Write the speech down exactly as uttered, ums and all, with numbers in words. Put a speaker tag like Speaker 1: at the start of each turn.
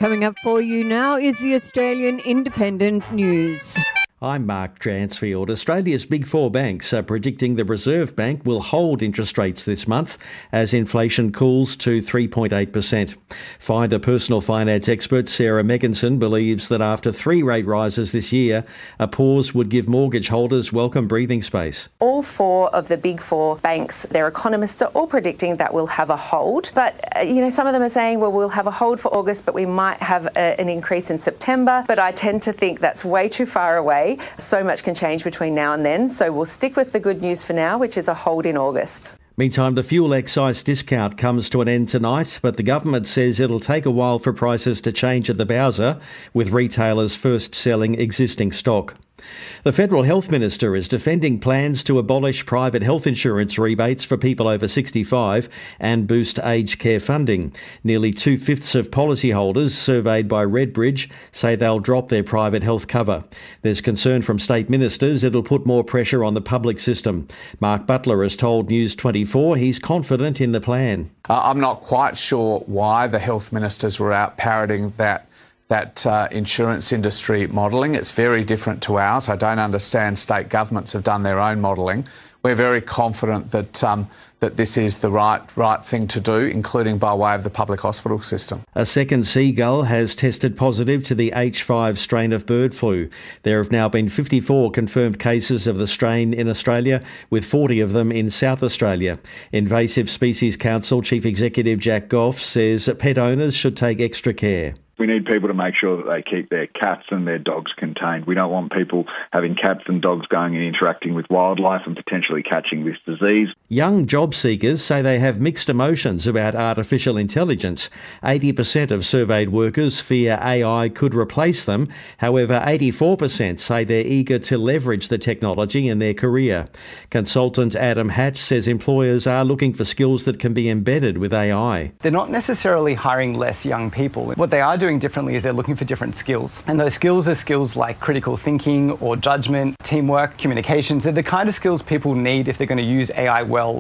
Speaker 1: Coming up for you now is the Australian Independent News.
Speaker 2: I'm Mark Dransfield. Australia's Big Four banks are predicting the Reserve Bank will hold interest rates this month as inflation cools to three point eight percent. Finder personal finance expert Sarah Megginson believes that after three rate rises this year, a pause would give mortgage holders welcome breathing space.
Speaker 3: All four of the Big Four banks, their economists are all predicting that we'll have a hold. But, uh, you know, some of them are saying, well, we'll have a hold for August, but we might have a, an increase in September. But I tend to think that's way too far away. So much can change between now and then, so we'll stick with the good news for now, which is a hold in August.
Speaker 2: Meantime, the fuel excise discount comes to an end tonight, but the government says it'll take a while for prices to change at the Bowser, with retailers first selling existing stock. The Federal Health Minister is defending plans to abolish private health insurance rebates for people over sixty-five and boost aged care funding. Nearly two-fifths of policyholders surveyed by Redbridge say they'll drop their private health cover. There's concern from state ministers it'll put more pressure on the public system. Mark Butler has told News twenty-four he's confident in the plan.
Speaker 4: Uh, I'm not quite sure why the health ministers were out parroting that that uh, insurance industry modelling. It's very different to ours. I don't understand state governments have done their own modelling. We're very confident that um, that this is the right right thing to do, including by way of the public hospital system.
Speaker 2: A second seagull has tested positive to the H five strain of bird flu. There have now been fifty-four confirmed cases of the strain in Australia, with forty of them in South Australia. Invasive Species Council Chief Executive Jack Goff says pet owners should take extra care.
Speaker 5: We need people to make sure that they keep their cats and their dogs contained. We don't want people having cats and dogs going and interacting with wildlife and potentially catching this disease.
Speaker 2: Young job seekers say they have mixed emotions about artificial intelligence. eighty percent of surveyed workers fear A I could replace them. However, eighty-four percent say they're eager to leverage the technology in their career. Consultant Adam Hatch says employers are looking for skills that can be embedded with A I.
Speaker 6: They're not necessarily hiring less young people. What they are doing differently is they're looking for different skills. And those skills are skills like critical thinking or judgment, teamwork, communications. They're the kind of skills people need if they're going to use A I well